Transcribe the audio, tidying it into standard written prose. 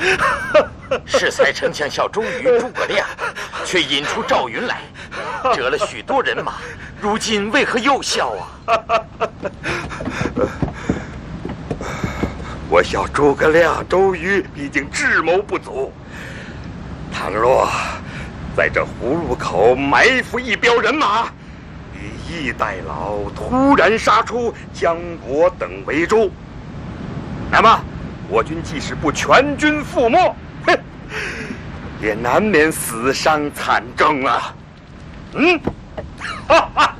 适才丞相效忠于诸葛亮，却引出赵云来，折了许多人马，如今为何又效啊？ 我晓诸葛亮、周瑜毕竟智谋不足，倘若在这葫芦口埋伏一彪人马，以逸待劳，突然杀出，将我等围住，那么我军即使不全军覆没，哼，也难免死伤惨重啊！哈哈。